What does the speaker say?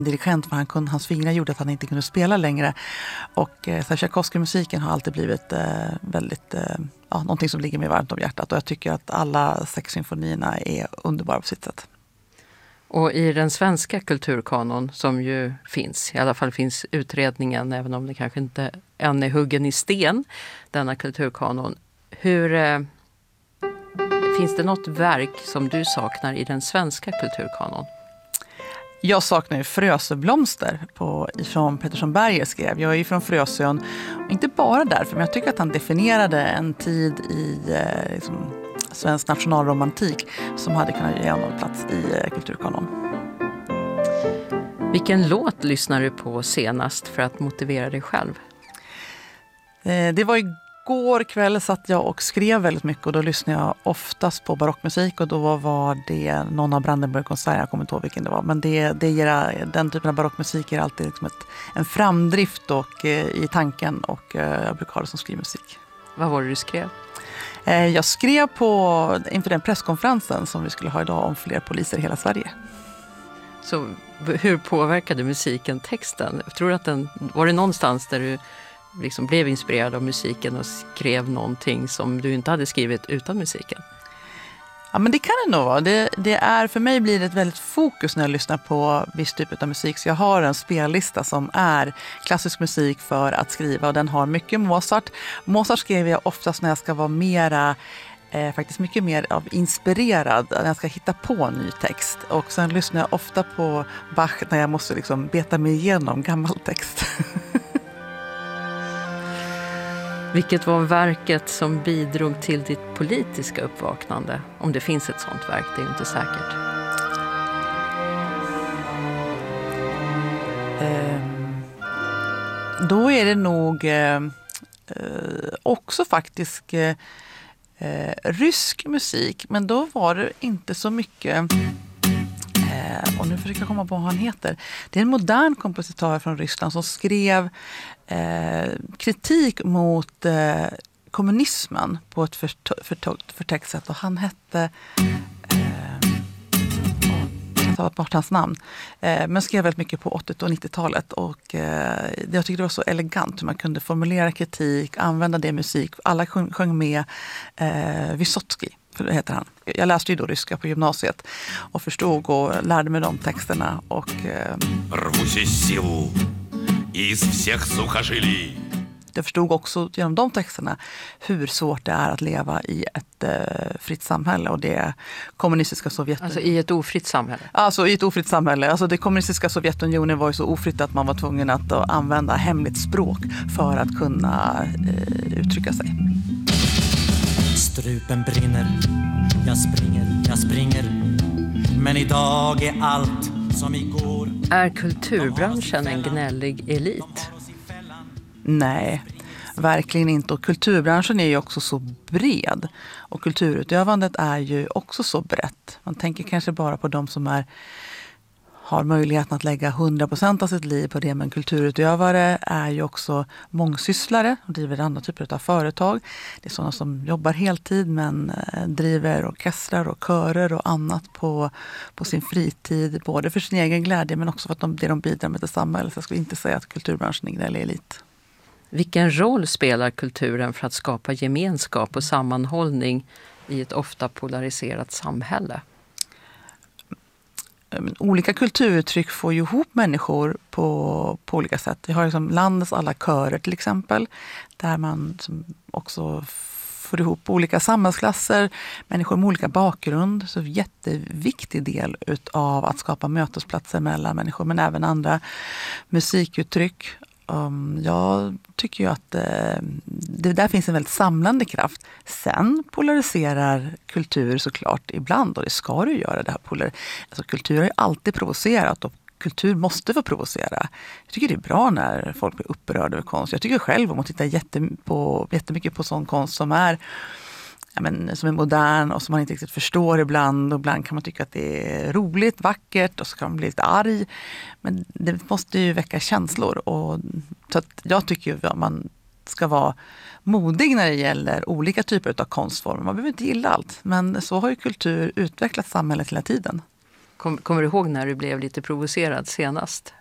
dirigent för hans fingrar gjorde att han inte kunde spela längre. Och Tchaikovsky-musiken har alltid blivit väldigt, någonting som ligger mig varmt om hjärtat. Och jag tycker att alla 6 symfonierna är underbara på sitt sätt. Och i den svenska kulturkanon som ju finns, i alla fall finns utredningen, även om det kanske inte än är huggen i sten, denna kulturkanon. Finns det något verk som du saknar i den svenska kulturkanon? Jag saknar ju Frösöblomster från Pettersson Berger skrev. Jag är ju från Frösön, inte bara därför, men jag tycker att han definierade en tid i svensk nationalromantik som hade kunnat ge honom plats i kulturkanon. Vilken låt lyssnar du på senast för att motivera dig själv? Det var igår kväll satt jag och skrev väldigt mycket och då lyssnade jag oftast på barockmusik och då var det någon av Brandenburg-konserter, jag kommer inte ihåg vilken det var, men den typen av barockmusik är alltid liksom en framdrift och i tanken och jag brukar ha det som skrivmusik. Vad var det du skrev? Jag skrev inför den presskonferensen som vi skulle ha idag om fler poliser i hela Sverige. Så hur påverkade musiken texten? Jag tror att var det någonstans där du liksom blev inspirerad av musiken och skrev någonting som du inte hade skrivit utan musiken? Ja, men det kan det nog vara. För mig blir det ett väldigt fokus när jag lyssnar på viss typ av musik. Så jag har en spellista som är klassisk musik för att skriva och den har mycket Mozart. Mozart skrev jag oftast när jag ska vara faktiskt mycket mer av inspirerad när jag ska hitta på ny text. Och sen lyssnar jag ofta på Bach när jag måste liksom beta mig igenom gammal text. Vilket var verket som bidrog till ditt politiska uppvaknande? Om det finns ett sånt verk, det är inte säkert. Då är det nog också faktiskt rysk musik. Men då var det inte så mycket... och nu försöker jag komma på vad han heter. Det är en modern kompositör från Ryssland som skrev kritik mot kommunismen på ett förtäckt sätt. Och han hette... jag tar bort hans namn. Men skrev väldigt mycket på 80- och 90-talet. Och jag tyckte det var så elegant hur man kunde formulera kritik, använda det i musik. Alla sjöng med Vysotsky. Heter han. Jag läste ju då ryska på gymnasiet och förstod och lärde mig de texterna och jag förstod också genom de texterna hur svårt det är att leva i ett fritt samhälle och det kommunistiska Sovjetunionen. Alltså i ett ofritt samhälle? Alltså i ett ofritt samhälle. Alltså det kommunistiska Sovjetunionen var ju så ofritt att man var tvungen att använda hemligt språk för att kunna uttrycka sig. Strupen brinner, jag springer, men idag är allt som igår. Är kulturbranschen en gnällig elit? Nej, verkligen inte. Och kulturbranschen är ju också så bred. Och kulturutövandet är ju också så brett. Man tänker kanske bara på de som har möjligheten att lägga 100% av sitt liv på det. Men kulturutövare är ju också mångsysslare och driver andra typer av företag. Det är sådana som jobbar heltid men driver orkestrar och körer och annat på sin fritid. Både för sin egen glädje men också för att det de bidrar med till samhället. Så jag skulle inte säga att kulturbranschen är gnällig elit. Vilken roll spelar kulturen för att skapa gemenskap och sammanhållning i ett ofta polariserat samhälle? Olika kulturuttryck får ju ihop människor på olika sätt. Vi har liksom landets alla körer till exempel. Där man också får ihop olika samhällsklasser, människor med olika bakgrund. Så en jätteviktig del av att skapa mötesplatser mellan människor men även andra musikuttryck. Jag tycker ju att det där finns en väldigt samlande kraft. Sen polariserar kultur såklart ibland och det ska du göra. Det här alltså, kultur har ju alltid provocerat och kultur måste få provocera. Jag tycker det är bra när folk blir upprörda över konst. Jag tycker själv om att titta jättemycket på sån konst som är modern och som man inte riktigt förstår ibland. Och ibland kan man tycka att det är roligt, vackert och så kan man bli lite arg. Men det måste ju väcka känslor. Så att jag tycker att man ska vara modig när det gäller olika typer av konstformer. Man behöver inte gilla allt. Men så har ju kultur utvecklat samhället hela tiden. Kommer du ihåg när du blev lite provocerad senast?